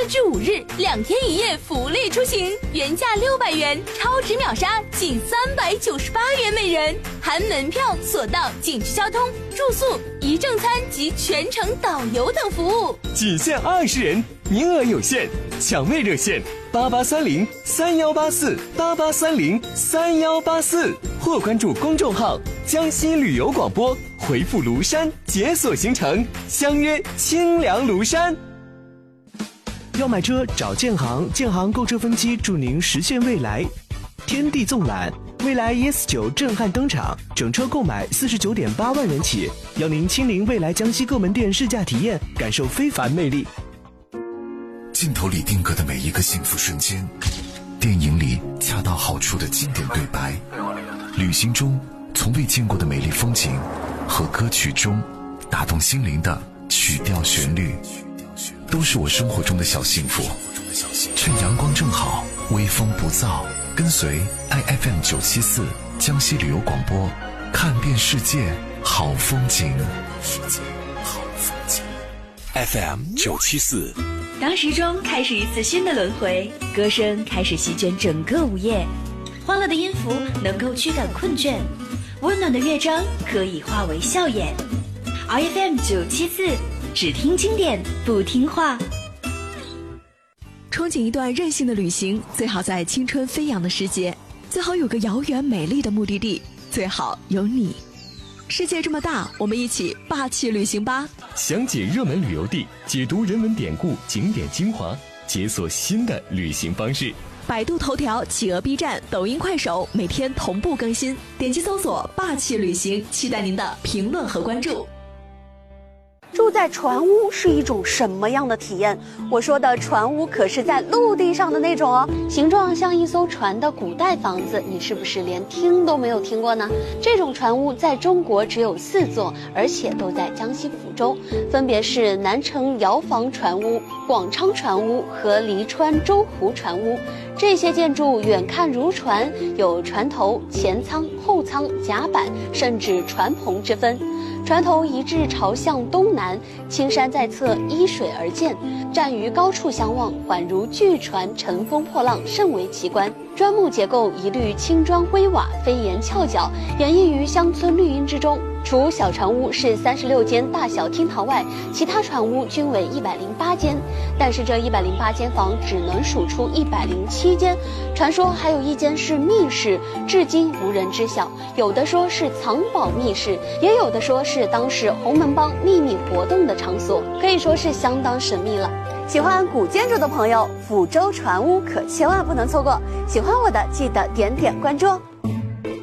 至5日2天1夜福利出行，原价600元，超值秒杀仅398元每人，含门票、索道、景区交通、住宿、一正餐及全程导游等服务， 仅限20人，名额有限，抢位热线8830318488303184，或关注公众号江西旅游广播，回复庐山解锁行程，相约清凉庐山。 要买车找建行，建行购车分期助您实现未来。天地纵览，未来 ES9 震撼登场，整车购买49.8万元起，邀您亲临未来江西各门店试驾体验，感受非凡魅力。 镜头里定格的每一个幸福瞬间，电影里恰到好处的经典对白，旅行中从未见过的美丽风景，和歌曲中打动心灵的曲调旋律，都是我生活中的小幸福。趁阳光正好，微风不燥，跟随 IFM 974江西旅游广播，看遍世界好风景。 FM 974。 当时钟开始一次新的轮回，歌声开始席卷整个午夜，欢乐的音符能够驱赶困倦，温暖的乐章可以化为笑颜。IFM 974，只听经典不听话。 憧憬一段任性的旅行，最好在青春飞扬的时节，最好有个遥远美丽的目的地，最好有你。世界这么大，我们一起霸气旅行吧！ 详解热门旅游地，解读人文典故、景点精华，解锁新的旅行方式。 百度头条、企鹅 B 站、抖音、快手每天同步更新，点击搜索霸气旅行，期待您的评论和关注。 住在船屋是一种什么样的体验？我说的船屋可是在陆地上的那种哦，形状像一艘船的古代房子，你是不是连听都没有听过呢？这种船屋在中国只有4座，而且都在江西抚州，分别是南城窑房船屋、广昌船屋和黎川周湖船屋。这些建筑远看如船，有船头、前舱、后舱、甲板，甚至船篷之分。船头一致朝向东南，青山在侧依水而建，站于高处相望，宛如巨船乘风破浪，甚为奇观。砖木结构一律青砖灰瓦，飞檐翘角，演绎于乡村绿荫之中。除小船屋是36间大小厅堂外，其他船屋均为108间，但是这108间房只能数出107间。传说还有一间是密室，至今无人知晓。有的说是藏宝密室，也有的说是当时洪门帮秘密活动的场所，可以说是相当神秘了。喜欢古建筑的朋友，抚州船屋可千万不能错过。喜欢我的记得点点关注哦。